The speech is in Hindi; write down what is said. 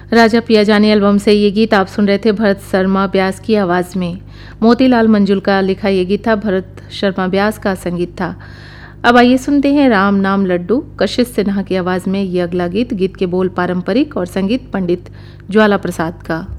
राजा पिया जानी एल्बम से ये गीत आप सुन रहे थे भरत शर्मा व्यास की आवाज़ में। मोतीलाल मंजुल का लिखा ये गीत था, भरत शर्मा व्यास का संगीत था। अब आइए सुनते हैं राम नाम लड्डू कशिश सिन्हा की आवाज़ में ये अगला गीत। गीत के बोल पारंपरिक और संगीत पंडित ज्वाला प्रसाद का।